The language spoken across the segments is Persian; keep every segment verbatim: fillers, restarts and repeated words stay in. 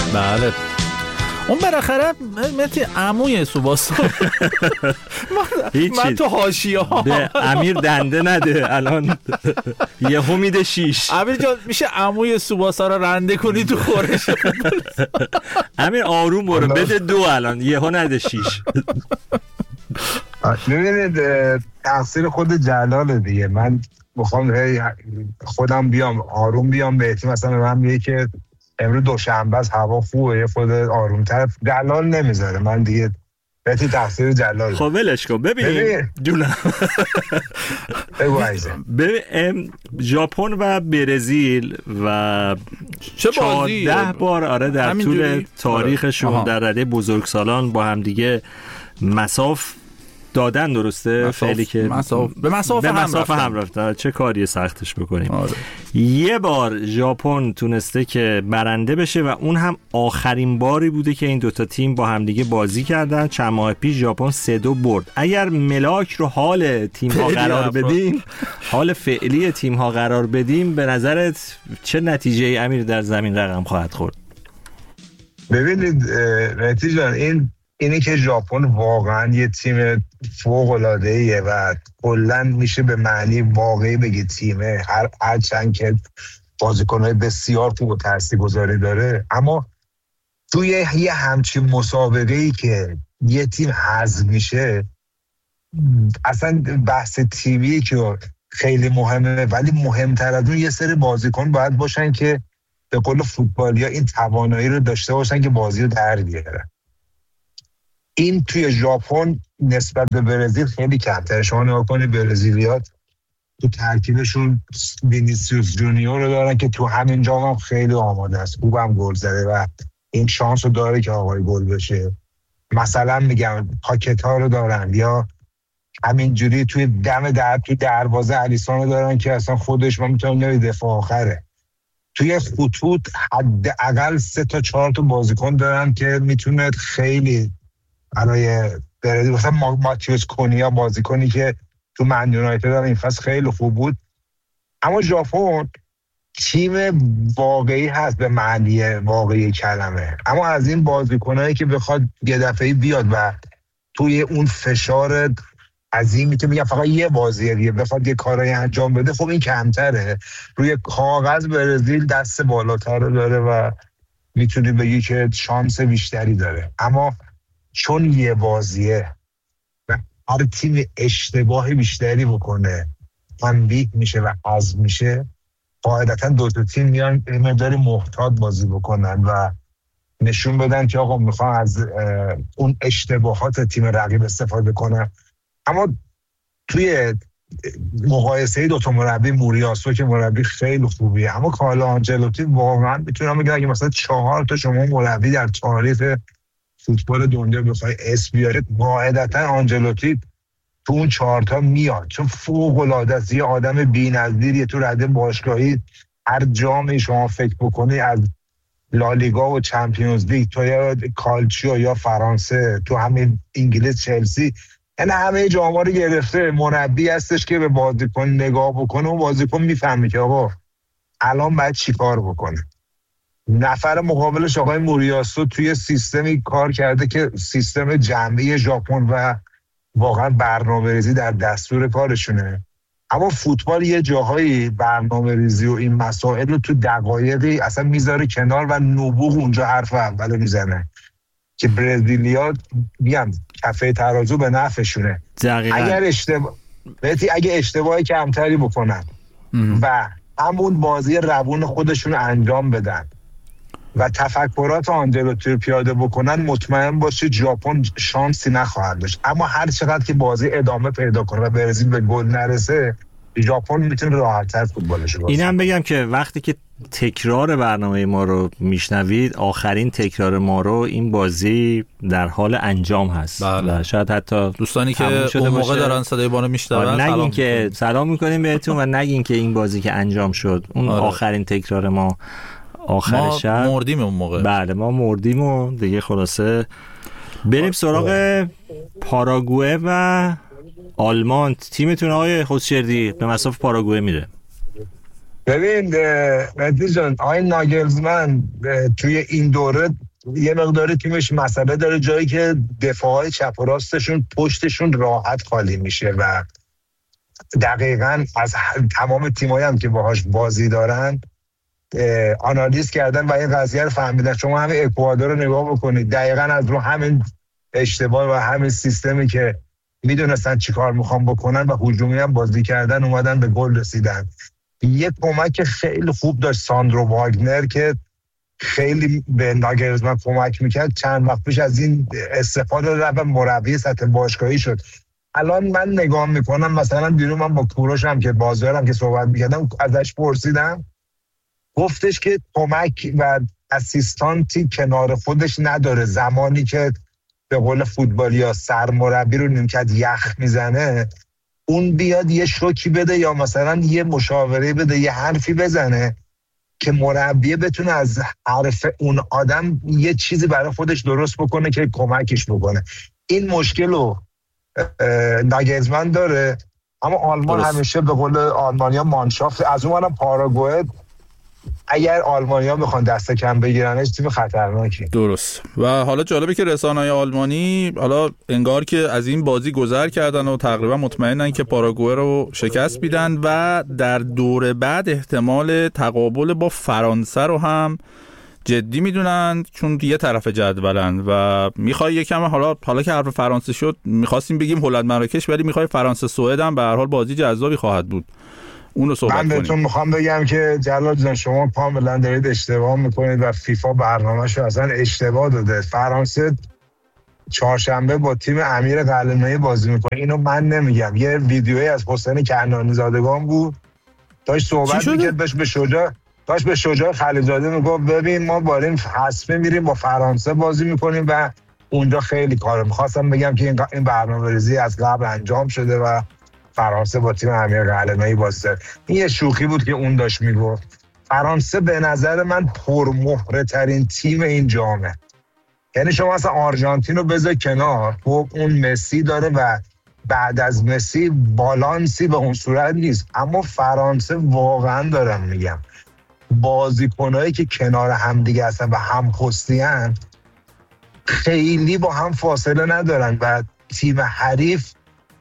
بله اون بالاخره متی عموی سوباسا من تو حاشیه ها به امیر دنده نده الان یهو میده شیش. امیر جان میشه عموی سوباسا رو رنده کنی تو خورش؟ امیر آروم برو بده دو الان یهو نده شیش. ببینید تقصیر خود جلاله دیگه. من بخوام خودم بیام آروم بیام بهتی مثلا من میگه که امروز دوشنبه است هوا خوبه یه خود آرومتر، جلال نمیذاره. من دیگه بهتی تقصیر جلال. خب ولش کن. ببین جونم ببین ژاپن و برزیل و چهارده بار آره در طول تاریخشون در رده بزرگسالان با هم دیگه مساف دادن، درسته؟ خیلی که مساف به مساف هم, هم رفتن. چه کاری سختش بکنیم. آره. یه بار ژاپن تونسته که برنده بشه و اون هم آخرین باری بوده که این دوتا تیم با هم دیگه بازی کردن. چند ماه پیش ژاپن سه دو برد. اگر ملاک رو حال تیم ها قرار بدیم حال فعلی تیم ها قرار بدیم به نظرت چه نتیجه امیر در زمین رقم خواهد خورد؟ ببینید رتی جان، این اینی که ژاپن واقعا یه تیم فوق‌العاده‌ایه و کلاً میشه به معنی واقعی بگی تیمه، هر هرچند که بازیکن‌های بسیار خوب و تاثیرگذاری داره، اما توی یه همچین مسابقه‌ای که یه تیم حذف میشه، اصلا بحث تیمی که خیلی مهمه، ولی مهمتر از اون یه سری بازیکن باید باشن که به قول فوتبالیا این توانایی رو داشته باشن که بازی رو در بیارن. این توی ژاپن نسبت به برزیل خیلی کمتره. شما نگاه کنید برزیلیات تو ترکیبشون وینیسیوس جونیور رو دارن که تو همین جام هم خیلی آماده است، خوبم گل زده و این شانس رو داره که آقای گل بشه. مثلا میگم پاکتا رو دارن، یا همینجوری توی دم در تو دروازه الیسون رو دارن که اصلا خودش من میتونم نوی دفاع آخره. توی خطوط حداقل سه تا چهار تا بازیکن دارن که میتونه خیلی برای برزیل، مثلا ماتیوس کونیا بازیکنی که تو من یونایتد داره این فصل خیلی خوب بود. اما ژاپن تیم واقعی هست به معنی واقعی کلمه، اما از این بازیکنایی که بخواد یه دفعه بیاد و توی اون فشار عظیمی که میگم فقط یه بازیه دیگه بخواد یه کارایی انجام بده، خب این کمتره. روی کاغذ برزیل دست بالاتر داره و میتونی بگی که شانس بیشتری داره، اما چون یه بازیه و هر تیم اشتباه بیشتری بکنه تنبیه میشه و حذف میشه، قاعدتا دو تا تیم میان مقداری محتاط بازی بکنن و نشون بدن که آقا میخوان از اون اشتباهات تیم رقیب استفاده کنن. اما توی مقایسه دو تا مربی، موریاسو که مربی خیلی خوبیه، اما کارلو آنجلوتی واقعا میتونم بگم اگه مثلا چهار تا شما مربی در تاریخ فوتبال دنیا بخوای اسم بیارید، قاعدتا آنجلوتی تو اون چهار تا میاد، چون فوق‌العاده است. یه آدم بی‌نظیریه تو رده باشگاهی. هر جامی شما فکر بکنی، از لالیگا و چمپیونز لیگ تا یا کالچیو یا فرانسه، تو همین انگلیس چلسی، یعنی همه جاما رو گرفته. مربی هستش که به بازیکن نگاه بکنه و بازیکن میفهمه که آقا الان باید چی کار بکنه. نفر مقابلش آقای موریاسو توی سیستمی کار کرده که سیستم جمعی ژاپن و واقعا برنامه‌ریزی در دستور کارشونه. اما فوتبال یه جاهایی برنامه‌ریزی و این مسائل رو تو دقایقی اصلا میذاره کنار و نبوغ اونجا حرف اول میزنه که برزیلیا میگم کفه ترازو به نفعشونه. اگر اشتباه بهتی اگه اشتباهی کمتری بکنن و همون بازی روون خودشون انجام بدن و تفکرات آنجلوتی رو پیاده بکنن، مطمئن باشه ژاپن شانسی نخواهد داشت. اما هر چقدر که بازی ادامه پیدا کنه و برزیل به گل نرسه، ژاپن میتونه راحت‌تر فوتبالش رو بازی. اینم بگم که وقتی که تکرار برنامه ما رو میشنوید، آخرین تکرار ما رو این بازی در حال انجام هست. بله. شاید حتی دوستانی که اون موقع دارن صدای ما رو میشنون نگین که سلام میکنیم بهتون و نگین که این بازی که انجام شد اون آره. آخرین تکرار ما آخر ما شب مردیم اون موقع. بله ما مردیم و دیگه خلاصه بریم سراغ پاراگوئه و آلمان. تیمتون آقای خودشردی به مساف پاراگوئه میره؟ ببین مهدی جان، آقای ناگلزمن توی این دوره یه مقدار تیمش مسئله داره، جایی که دفاعهای چپ و راستشون پشتشون راحت خالی میشه و دقیقاً از تمام تیمایی هم که باهاش بازی دارن آنالیز کردن و این قضیه رو فهمیدن. شما همین اکوادور رو نگاه بکنید، دقیقاً از رو همین اشتباه و همین سیستمی که میدونستن چی کار میخوان بکنن و هجومی هم بازی کردن اومدن به گل رسیدن. یه کمک خیلی خوب داشت ساندرو واگنر که خیلی به ناگلزمن کمک میکرد. چند وقت پیش از این استفاده رو مربی سطح باشگاهی شد. الان من نگاه میکنم مثلا دیروز من با کوروش هم که بازارم که صحبت میکردم ازش پرسیدم، گفتش که کمک و اسیستانتی کنار خودش نداره. زمانی که به قول فوتبالیا سرمربی رو نیمکت یخ میزنه اون بیاد یه شوکی بده یا مثلا یه مشاوره بده، یه حرفی بزنه که مربی بتونه از حرف اون آدم یه چیزی برای خودش درست بکنه که کمکش بکنه. این مشکل رو ناگلزمن داره. اما آلمان درست. همیشه به قول آلمانیا مانشافت، از اون منم پاراگوئه اگر آلمانیا بخوان دست کم بگیرنش تیم خطرناکی. درست. و حالا جالبه که رسانه‌های آلمانی حالا انگار که از این بازی گذر کردن و تقریبا مطمئنن که پاراگوئه رو شکست میدن و در دور بعد احتمال تقابل با فرانسه رو هم جدی میدونن، چون یه طرف جدولن و میخوای یکم حالا حالا که حرف فرانسه شد میخواستیم بگیم هلند مراکش، ولی میخوای فرانسه سوئد هم به هر حال بازی جذابی خواهد بود. اونو صحبت من بهتون میخوام بگم که جلال جان شما کاملا دارید اشتباه میکنید و فیفا برنامه‌شو اصلا اشتباه داده. فرانسه چهارشنبه با تیم امیر قلعه‌نویی بازی میکنه. اینو من نمیگم، یه ویدیویی از حسین کنعانی زادگان بود داشت صحبت میکرد، داشت به شجاع داشت به شجاع خلیزاده میگفت ببین ما با این حسمه میریم با فرانسه بازی میکنیم و اونجا خیلی کارو میخواستم بگم که این برنامه‌ریزی از قبل انجام شده و فرانسه با تیم امیر قلعه‌نویی بازی کرد. این یه شوخی بود که اون داشت میگفت. فرانسه به نظر من پرمهره ترین تیم این جامه. یعنی شما اصلا آرژانتین رو بذار کنار، خب اون مسی داره و بعد از مسی بالانسی به اون صورت نیست، اما فرانسه واقعا دارم میگم بازیکنایی که کنار هم دیگه هستن و هم پستی‌ان خیلی با هم فاصله ندارن و تیم حریف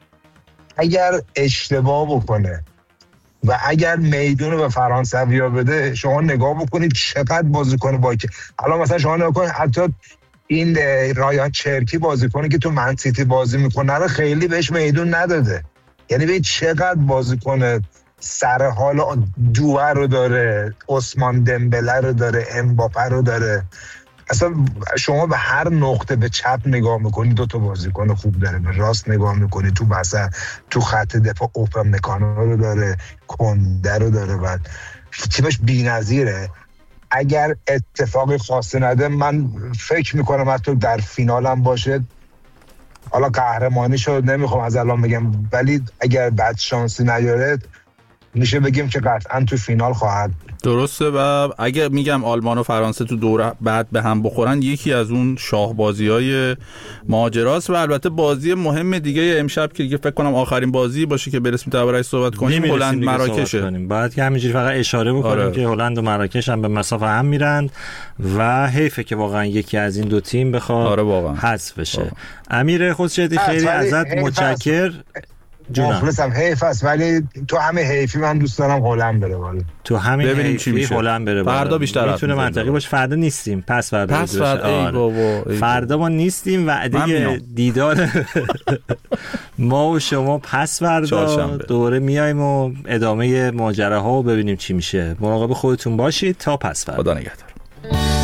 اگر اشتباه بکنه و اگر میدون رو به فرانسوی‌ها بده، شما نگاه بکنید چقدر بازیکن با که الان مثلا شما نگاه کنید حتی این رایان چرکی بازیکنی که تو من سیتی بازی میکنه رو خیلی بهش میدون نداده. یعنی ببین چقدر بازیکن سر حال دوه رو داره، عثمان دمبله رو داره، امباپه رو داره. اصلا شما به هر نقطه به چپ نگاه میکنی دو تا بازیکن خوب داره، به راست نگاه میکنی تو مثلا تو خط دفاع اوپامکانو رو داره، کنده رو داره و تیمش بی‌نظیره. اگر اتفاقی خاصی نده من فکر میکنم حتی در فینال هم باشه. حالا قهرمانی شد نمیخوام از الان بگم، ولی اگر بد شانسی نیاره میشه بگیم که قطعا تو فینال خواهد. درسته. و اگه میگم آلمان و فرانسه تو دوره بعد به هم بخورن یکی از اون شاهبازی‌های ماجراست. و البته بازی مهم دیگه امشب که دیگه فکر کنم آخرین بازی باشه که برسیم درباره‌اش صحبت کنیم، هلند مراکشه. بعد که همینجوری فقط اشاره بکنیم آره. که هلند و مراکش هم به مسافه هم میرند و حیفه که واقعا یکی از این دو تیم بخواد آره واقعا حذف بشه. امیر خودشیدی خیلی ازت متشکر. مخلصم. حیف است ولی تو همه حیفی من دوست دارم هلند بره بالا. تو همه ببینیم چی میشه. هلند بره بالا. فردا بیشتر میتونه منطقی باشه. فردا نیستیم. پس فردا پس فردا ای بابا ای فردا ما نیستیم. وعده دیدار ما و شما پس فردا دوره میایم و ادامه ماجراها و ببینیم چی میشه. مراقب خودتون باشید تا پس فردا. خدا نگهدار.